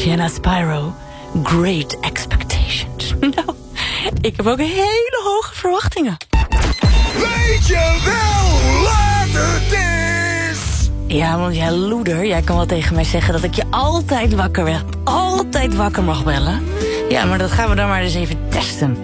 Sienna Spyro, Great Expectations. Nou, ik heb ook hele hoge verwachtingen. Weet je wel laat het is? Ja, want jij loeder, jij kan wel tegen mij zeggen dat ik je altijd wakker mag bellen. Ja, maar dat gaan we dan maar eens even testen.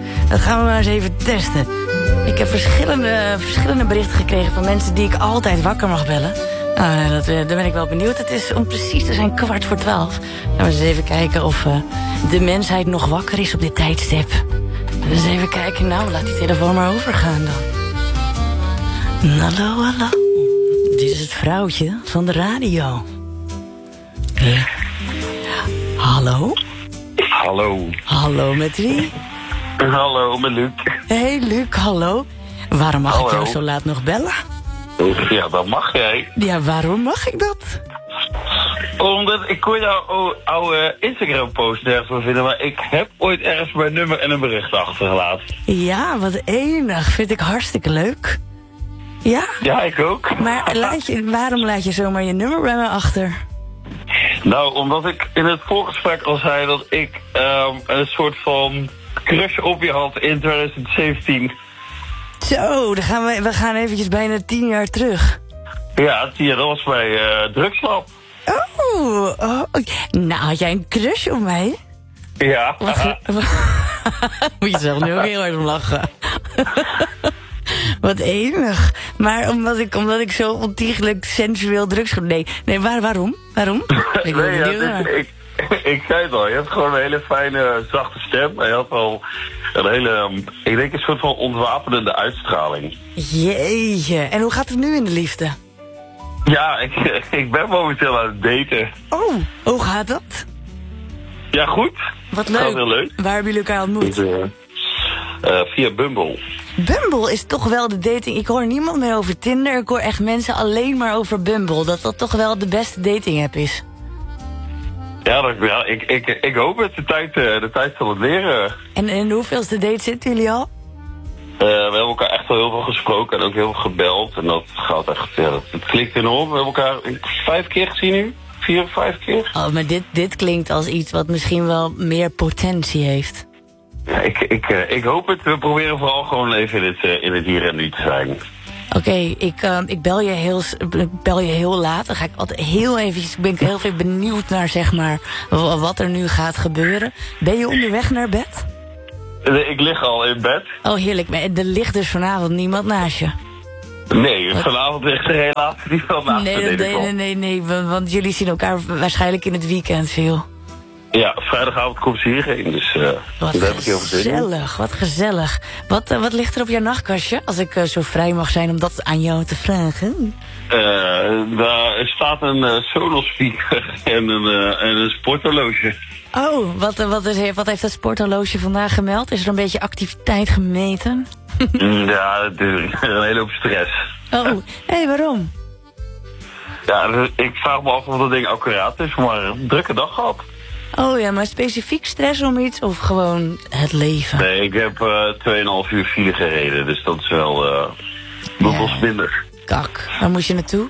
Ik heb verschillende berichten gekregen van mensen die ik altijd wakker mag bellen. Daar ben ik wel benieuwd. Het is om precies te zijn 11:15. Laten we eens even kijken of de mensheid nog wakker is op dit tijdstip. Dus even kijken, nou, laat die telefoon maar overgaan dan. Hallo. Dit is het vrouwtje van de radio. Ja. Hallo? Hallo, met wie? Hallo, met Luc. Hey Luc, hallo. Waarom mag ik jou zo laat nog bellen? Ja, dat mag jij. Ja, waarom mag ik dat? Omdat ik kon jouw oude Instagram-post nergens van vinden, maar ik heb ooit ergens mijn nummer en een bericht achtergelaten. Ja, wat enig. Vind ik hartstikke leuk. Ja? Ja, ik ook. Maar waarom laat je zomaar je nummer bij me achter? Nou, omdat ik in het voorgesprek al zei dat ik een soort van crush op je had in 2017. Zo, we gaan eventjes bijna 10 jaar terug. Ja, dat was bij Drugslab. Oh, nou, had jij een crush op mij? Ja. Moet je zelf nu ook heel hard om lachen. Wat enig. Maar omdat ik zo ontiegelijk sensueel drugs... Nee, waarom? Ik zei het al, je hebt gewoon een hele fijne, zachte stem. En je had al een hele, ik denk een soort van ontwapenende uitstraling. Jeetje, en hoe gaat het nu in de liefde? Ja, ik ben momenteel aan het daten. Oh, hoe gaat dat? Ja, goed. Wat leuk. Gaat heel leuk. Waar hebben jullie elkaar ontmoet? Via Bumble. Bumble is toch wel de dating... Ik hoor niemand meer over Tinder. Ik hoor echt mensen alleen maar over Bumble. Dat toch wel de beste dating app is. Ja, ik hoop het. De tijd zal het leren. En hoeveelste date zitten jullie al? We hebben elkaar echt wel heel veel gesproken en ook heel veel gebeld. En dat gaat echt... Ja, het klikt enorm. We hebben elkaar 5 keer gezien nu. 4 of 5 keer. Oh, maar dit klinkt als iets wat misschien wel meer potentie heeft. Ja, ik hoop het. We proberen vooral gewoon even in het hier en nu te zijn. Oké, ik bel je heel laat. Dan ga ik altijd ben ik heel veel benieuwd naar, zeg maar, wat er nu gaat gebeuren. Ben je onderweg naar bed? Ik lig al in bed. Oh, heerlijk. Maar er ligt dus vanavond niemand naast je? Nee, vanavond ligt er helaas niemand naast me. Nee, want jullie zien elkaar waarschijnlijk in het weekend veel. Ja, vrijdagavond komt ze hierheen, dus daar heb ik heel veel zin in. Wat gezellig. Wat ligt er op jouw nachtkastje, als ik zo vrij mag zijn om dat aan jou te vragen? Daar staat een Sonos speaker en een sporthorloge. Oh, wat heeft dat sporthorloge vandaag gemeld? Is er een beetje activiteit gemeten? Ja, natuurlijk. Een hele hoop stress. Oh, hé, waarom? Ja, ik vraag me af of dat ding accuraat is, maar een drukke dag gehad. Oh ja, maar specifiek stress om iets of gewoon het leven? Nee, ik heb 2,5 uur file gereden, dus dat is wel nog wel minder. Kak, waar moest je naartoe?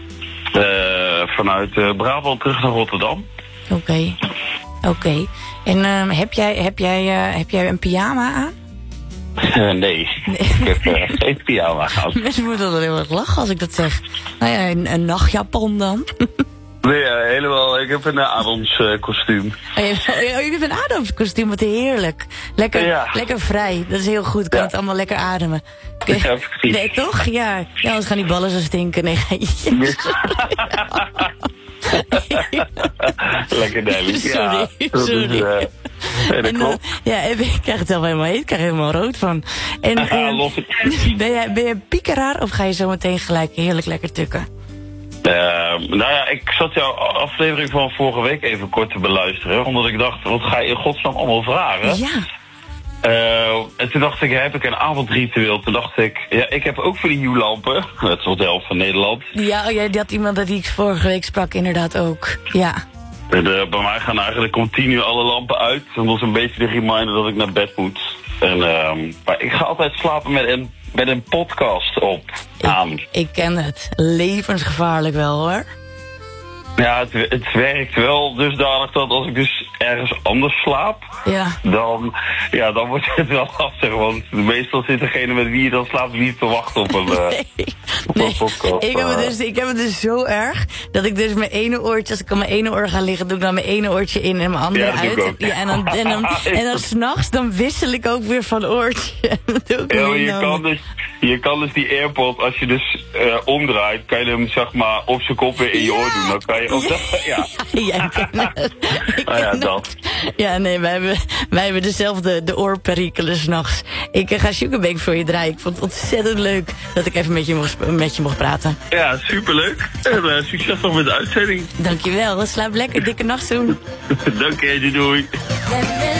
Vanuit Brabant terug naar Rotterdam. Oké. En heb jij een pyjama aan? Nee, ik heb geen pyjama aan. Mensen moeten wel heel erg lachen als ik dat zeg. Nou ja, een nachtjapon dan. Nee, helemaal. Ik heb een Adams kostuum. Je hebt een Adams kostuum, wat heerlijk. Lekker vrij, dat is heel goed. Kan het allemaal lekker ademen. Ja, nee, toch? Ja, anders gaan die ballen zo stinken. Nee, lekker duidelijk. Sorry. Dat klopt. Ik krijg het zelf helemaal heet. Ik krijg er helemaal rood van. En ben je een piekeraar of ga je zo meteen gelijk heerlijk lekker tukken? Nou ja, ik zat jouw aflevering van vorige week even kort te beluisteren. Omdat ik dacht, wat ga je in godsnaam allemaal vragen? Ja. En toen dacht ik, heb ik een avondritueel? Toen dacht ik, ja, ik heb ook voor die huwlampen. Dat is wel de helft van Nederland. Ja, die had iemand die ik vorige week sprak inderdaad ook. Ja. En, bij mij gaan eigenlijk continu alle lampen uit. En dat is een beetje de reminder dat ik naar bed moet. En, maar ik ga altijd slapen met een podcast aan. Ik ken het. Levensgevaarlijk wel, hoor. Ja, het werkt wel dusdanig dat als ik dus ergens anders slaap, dan wordt het wel lastig. Want meestal zit degene met wie je dan slaapt niet te wachten op een podcast. Ik heb het dus zo erg dat ik dus mijn ene oortje, als ik aan mijn ene oor ga liggen, doe ik dan mijn ene oortje in en mijn andere uit. Ja, en dan 's nachts dan wissel ik ook weer van oortje. Dat doe ik je kan dus die AirPod, als je dus omdraait, kan je hem zeg maar op zijn kop weer in je oor doen. Dan kan je op Ja, nee, wij hebben dezelfde de oorperikelen 's nachts. Ik ga Sugarbank voor je draaien. Ik vond het ontzettend leuk dat ik even met je mocht praten. Ja, superleuk. En succes nog met de uitzending. Dankjewel, slaap lekker, dikke nachtzoen. Dank je, doei.